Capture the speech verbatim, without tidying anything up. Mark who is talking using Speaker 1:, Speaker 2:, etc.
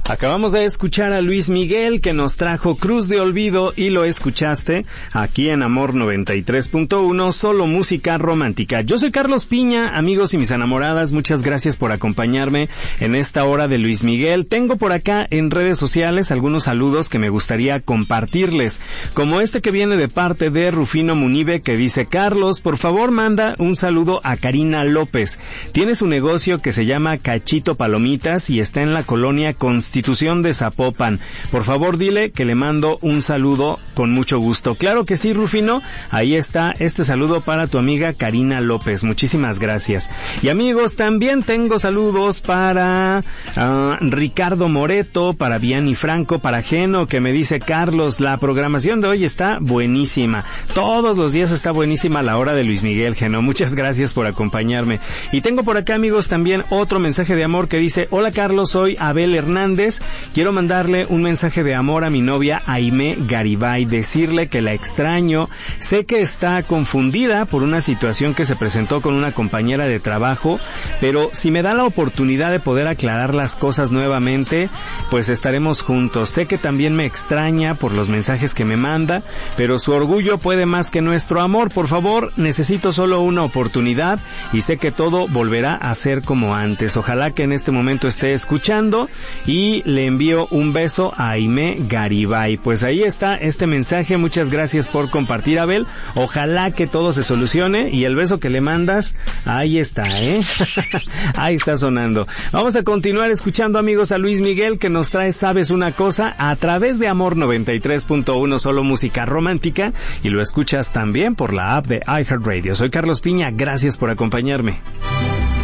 Speaker 1: Acabamos de escuchar a Luis Miguel, que nos trajo Cruz de Olvido, y lo escuchaste aquí en Amor noventa y tres punto uno, solo música romántica. Yo soy Carlos Piña, amigos y mis enamoradas, muchas gracias por acompañarme en esta hora de Luis Miguel. Tengo por acá en redes sociales algunos saludos que me gustaría compartirles, como este que viene de parte de Rufino Munibe, que dice: Carlos, por favor manda un saludo a Karina López. Tiene su negocio que se llama Cachito Palomitas y está en la colonia Constitución de Zapopan. Por favor, dile que le mando un saludo con mucho gusto. Claro que sí, Rufino. Ahí está este saludo para tu amiga Karina López. Muchísimas gracias. Y amigos, también tengo saludos para uh, Ricardo Moreto, para Vianney Franco, para Geno, que me dice: Carlos, la programación de hoy está buenísima. Todos los días está buenísima la hora de Luis Miguel, Geno. Muchas gracias por acompañarme. Y tengo por acá, amigos, también otro mensaje de amor que dice: hola, Carlos, soy Abel Hernández. Quiero mandarle un mensaje de amor a mi novia Aimé Garibay, decirle que la extraño. Sé que está confundida por una situación que se presentó con una compañera de trabajo, pero si me da la oportunidad de poder aclarar las cosas nuevamente, pues estaremos juntos. Sé que también me extraña por los mensajes que me manda, pero su orgullo puede más que nuestro amor. Por favor, necesito solo una oportunidad y sé que todo volverá a ser como antes. Ojalá que en este momento esté escuchando y le envío un beso a Aimé Garibay. Pues ahí está este mensaje. Muchas gracias por compartir, Abel. Ojalá que todo se solucione y el beso que le mandas, ahí está, ¿eh? Ahí está sonando. Vamos a continuar escuchando, amigos, a Luis Miguel, que nos trae ¿Sabes una cosa? A través de Amor noventa y tres punto uno, solo música romántica, y lo escuchas también por la app de iHeartRadio. Soy Carlos Piña. Gracias por acompañarme.